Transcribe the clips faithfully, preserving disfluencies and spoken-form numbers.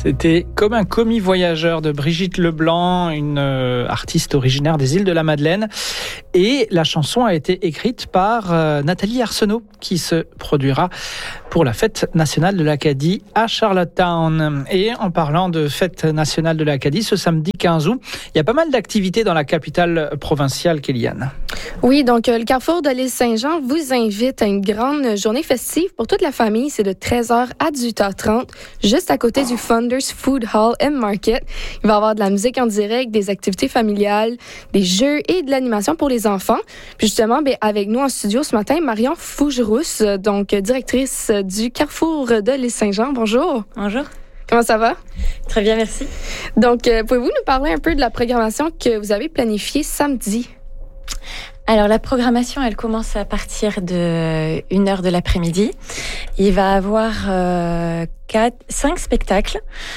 C'était Comme un commis voyageur de Brigitte Leblanc, une euh, artiste originaire des îles de la Madeleine. Et la chanson a été écrite par euh, Nathalie Arsenault, qui se produira pour la fête nationale de l'Acadie à Charlottetown. Et en parlant de fête nationale de l'Acadie, ce samedi quinze août, il y a pas mal d'activités dans la capitale provinciale, Kéliane. Oui, donc euh, le Carrefour de l'île Saint-Jean vous invite à une grande journée festive pour toute la famille. C'est de treize heures à dix-huit heures trente, juste à côté du Founders Food Hall and Market. Il va y avoir de la musique en direct, des activités familiales, des jeux et de l'animation pour les enfants. Puis justement, ben, avec nous en studio ce matin, Marion Fougerousse, donc directrice du Carrefour de l'île Saint-Jean. Bonjour. Bonjour. Comment ça va? Très bien, merci. Donc, euh, pouvez-vous nous parler un peu de la programmation que vous avez planifiée samedi? Alors, la programmation, elle commence à partir de une heure de l'après-midi. Il va y avoir euh, quatre, cinq spectacles.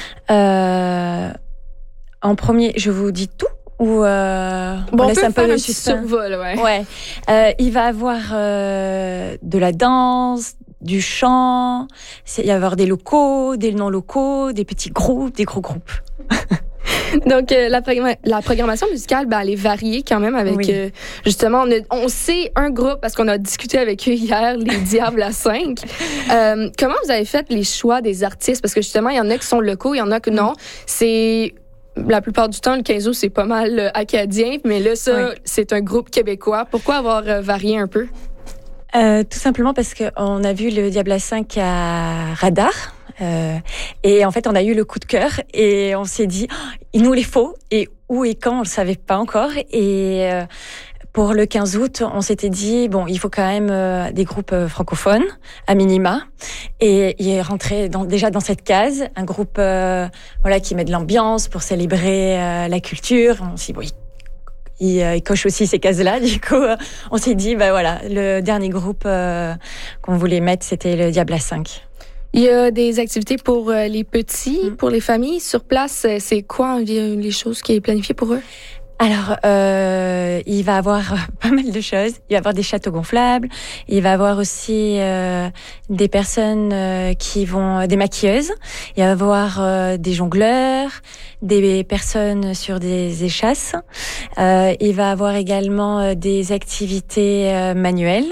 Euh, en premier, je vous dis tout ou euh, bon, on, on laisse peut un peu faire le un petit survol, ouais. Ouais. Euh, il va y avoir euh, de la danse, du chant. Il va y avoir des locaux, des non-locaux, des petits groupes, des gros groupes. Donc, euh, la, programma- la programmation musicale, ben, elle est variée quand même avec, oui. euh, justement, on, a, on sait un groupe parce qu'on a discuté avec eux hier, les Diables à cinq. Euh, comment vous avez fait les choix des artistes? Parce que justement, il y en a qui sont locaux, il y en a que non. C'est... La plupart du temps, le quinze août, c'est pas mal euh, acadien, mais là, ça, oui. c'est un groupe québécois. Pourquoi avoir euh, varié un peu? Euh, tout simplement parce qu'on a vu le Diable à cinq à Radar. Euh, et en fait, on a eu le coup de cœur et on s'est dit, oh, il nous les faut. Et où et quand, on le savait pas encore. Et euh, pour le quinze août, on s'était dit, bon, il faut quand même euh, des groupes euh, francophones, à minima. Et il est rentré dans, déjà dans cette case, un groupe euh, voilà, qui met de l'ambiance pour célébrer euh, la culture. On s'est dit, bon, il, il, euh, il coche aussi ces cases-là. Du coup, euh, on s'est dit, bah voilà, le dernier groupe euh, qu'on voulait mettre, c'était le Diable à cinq. Il y a des activités pour euh, les petits, mmh. pour les familles. Sur place, c'est quoi les choses qui est planifiées pour eux? Alors, euh, il va y avoir pas mal de choses. Il va y avoir des châteaux gonflables. Il va y avoir aussi euh, des personnes euh, qui vont... des maquilleuses. Il va y avoir euh, des jongleurs, des personnes sur des échasses. Euh, il va y avoir également euh, des activités euh, manuelles.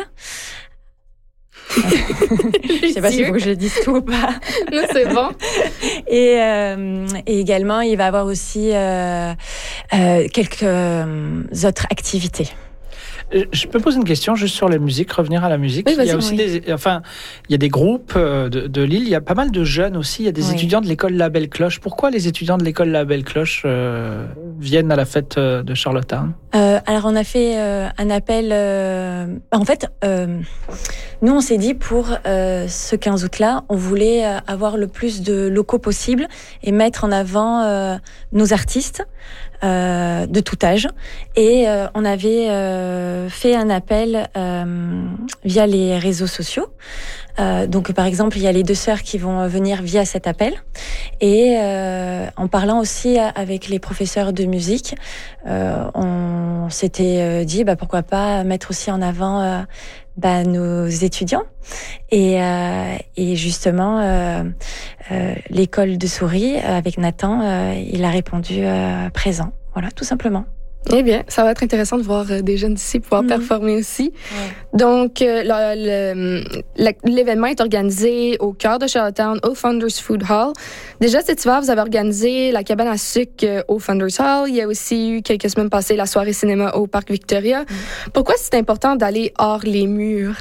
Je sais pas s'il faut que je le dise tout ou pas. Non, c'est bon. Et, euh, et également, il va y avoir aussi euh, euh, quelques euh, autres activités. Je peux poser une question juste sur la musique, revenir à la musique. Oui, il y a aussi oui. des, enfin, il y a des groupes de, de Lille. Il y a pas mal de jeunes aussi. Il y a des oui. étudiants de l'école La Belle Cloche. Pourquoi les étudiants de l'école La Belle Cloche euh, viennent à la fête de Charlottetown? euh, Alors, on a fait euh, un appel. Euh, en fait, euh, nous, on s'est dit pour euh, ce quinze août-là, on voulait avoir le plus de locaux possible et mettre en avant euh, nos artistes. Euh, de tout âge et euh, on avait euh, fait un appel euh, via les réseaux sociaux. Euh, donc par exemple il y a les deux sœurs qui vont venir via cet appel et euh, en parlant aussi avec les professeurs de musique, euh, on s'était dit bah pourquoi pas mettre aussi en avant euh, bah, nos étudiants et, euh, et justement euh, euh, l'école de Souris avec Nathan, euh, il a répondu euh, présent. Voilà, tout simplement. Eh bien, ça va être intéressant de voir euh, des jeunes d'ici pouvoir mmh. performer aussi. Ouais. Donc, euh, le, le, l'événement est organisé au cœur de Charlottetown, au Founders Food Hall. Déjà, cet hiver, vous avez organisé la cabane à sucre euh, au Founders Hall. Il y a aussi eu, quelques semaines passées, la soirée cinéma au Parc Victoria. Mmh. Pourquoi c'est important d'aller hors les murs?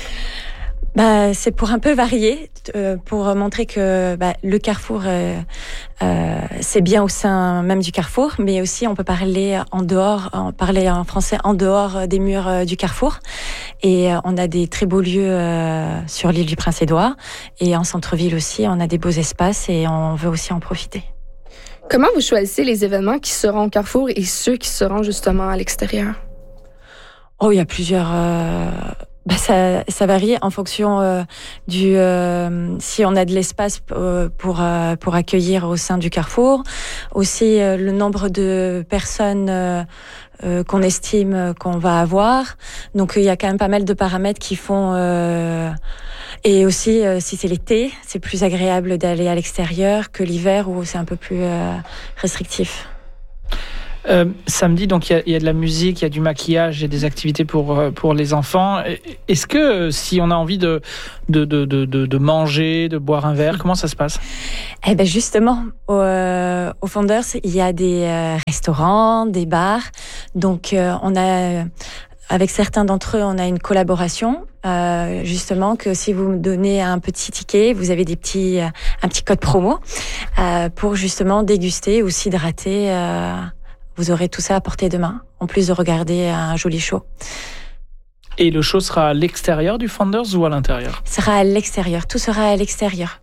Bah, c'est pour un peu varier, euh, pour montrer que bah, le Carrefour, euh, euh, c'est bien au sein même du Carrefour, mais aussi on peut parler en dehors, en, parler en français en dehors des murs euh, du Carrefour. Et euh, on a des très beaux lieux euh, sur l'île du Prince-Édouard et en centre-ville aussi, on a des beaux espaces et on veut aussi en profiter. Comment vous choisissez les événements qui seront au Carrefour et ceux qui seront justement à l'extérieur? Oh, il y a plusieurs... Euh Bah ça, ça varie en fonction euh, du euh, si on a de l'espace euh, pour euh, pour accueillir au sein du Carrefour, aussi euh, le nombre de personnes euh, euh, qu'on estime qu'on va avoir. Donc il y a quand même pas mal de paramètres qui font euh, Et aussi, euh, si c'est l'été, c'est plus agréable d'aller à l'extérieur que l'hiver où c'est un peu plus euh, restrictif. Euh, samedi, donc il y, y a de la musique, il y a du maquillage, il y a des activités pour pour les enfants. Est-ce que si on a envie de de de de, de manger, de boire un verre, comment ça se passe? Eh ben justement, au, euh, au Founders, il y a des euh, restaurants, des bars. Donc euh, on a avec certains d'entre eux, on a une collaboration. Euh, justement, que si vous me donnez un petit ticket, vous avez des petits un petit code promo euh, pour justement déguster ou s'hydrater. Euh, Vous aurez tout ça à portée de main, en plus de regarder un joli show. Et le show sera à l'extérieur du Founders ou à l'intérieur? Ce sera à l'extérieur, tout sera à l'extérieur.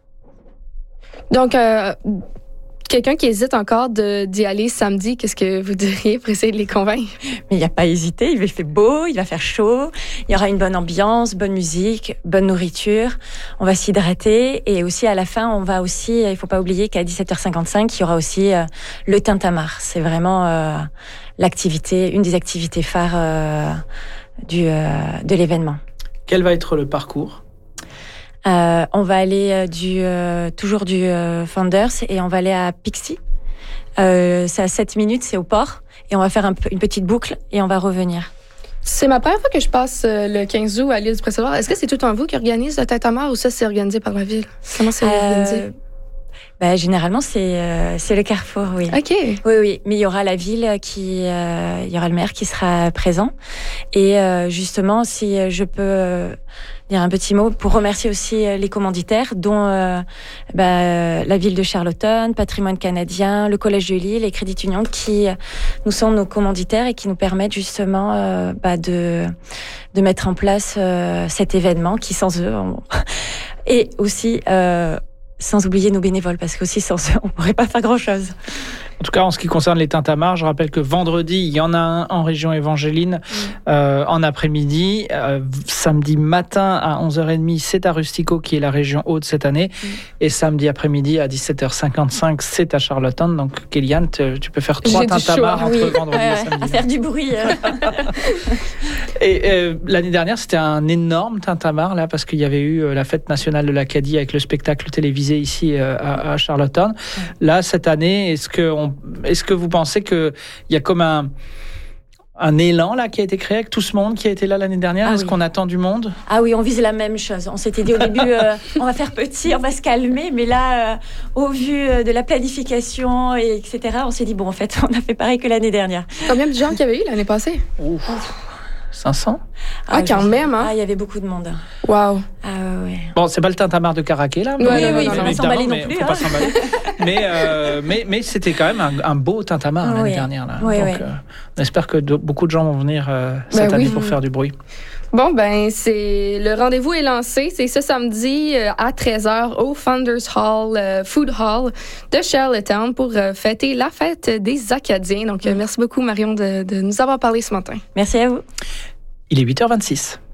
Donc, euh, quelqu'un qui hésite encore de, d'y aller samedi, qu'est-ce que vous diriez pour essayer de les convaincre? Mais il n'y a pas à hésiter, il fait beau, il va faire chaud, il y aura une bonne ambiance, bonne musique, bonne nourriture, on va s'hydrater et aussi à la fin, on va aussi, il ne faut pas oublier qu'à dix-sept heures cinquante-cinq, il y aura aussi euh, le tintamarre. C'est vraiment euh, l'activité, une des activités phares euh, du, euh, de l'événement. Quel va être le parcours? Euh, on va aller euh, du euh, toujours du euh, Founders et on va aller à Pixie. Euh, c'est à sept minutes, c'est au port. Et on va faire un, une petite boucle et on va revenir. C'est ma première fois que je passe euh, le quinze août à l'île du Prince-Édouard. Est-ce que c'est tout un vous qui organise le tintamarre ou ça, c'est organisé par la ville? Comment c'est euh, organisé? Bah, généralement, c'est, euh, c'est le Carrefour, oui. OK. Oui, oui. Mais il y aura la ville qui... Euh, il y aura le maire qui sera présent. Et euh, justement, si je peux euh, dire un petit mot pour remercier aussi les commanditaires, dont euh, bah, la ville de Charlottetown, Patrimoine canadien, le Collège de Lille et Credit Union, qui nous sont nos commanditaires et qui nous permettent justement euh, bah, de, de mettre en place euh, cet événement qui, sans eux... On... Et aussi... Euh, sans oublier nos bénévoles, parce qu'aussi sans eux, on ne pourrait pas faire grand-chose. En tout cas, en ce qui concerne les tintamarres, je rappelle que vendredi, il y en a un en région Évangéline, mmh. euh, en après-midi. Euh, samedi matin à onze heures trente, c'est à Rustico, qui est la région haute cette année. Mmh. Et samedi après-midi à dix-sept heures cinquante-cinq, c'est à Charlottetown. Donc, Kéliane, tu peux faire trois tintamarres entre oui. vendredi euh, et samedi. À faire du bruit. Et euh, l'année dernière, c'était un énorme tintamarre, là, parce qu'il y avait eu la fête nationale de l'Acadie avec le spectacle télévisé ici euh, à, à Charlottetown. Mmh. Là, cette année, est-ce qu'on Est-ce que vous pensez qu'il y a comme un, un élan là, qui a été créé avec tout ce monde qui a été là l'année dernière? ah Est-ce oui. qu'on attend du monde? Ah oui, on vise la même chose. On s'était dit au début, euh, on va faire petit, on va se calmer. Mais là, euh, au vu de la planification, et etc., on s'est dit, bon, en fait, on a fait pareil que l'année dernière. Combien de gens qu'il y avait eu l'année passée? Ouf. cinq cents? Ah, ah quand même, hein? Ah, il y avait beaucoup de monde. Waouh. Ah, ouais. Bon, c'est pas le tintamarre de Caraquet, là. Oui, mais, oui, oui, non, il faut pas s'emballer non plus. Faut hein. pas s'emballer. mais, euh, mais, mais c'était quand même un, un beau tintamarre ah, l'année oui. dernière, là. Oui, Donc, oui. Euh, on espère que de, beaucoup de gens vont venir euh, cette ben année oui. pour faire du bruit. Bon, ben, c'est le rendez-vous est lancé. C'est ce samedi euh, à treize heures au Founders Hall, euh, Food Hall de Charlottetown pour euh, fêter la fête des Acadiens. Donc, euh, merci beaucoup, Marion, de, de nous avoir parlé ce matin. Merci à vous. Il est huit heures vingt-six.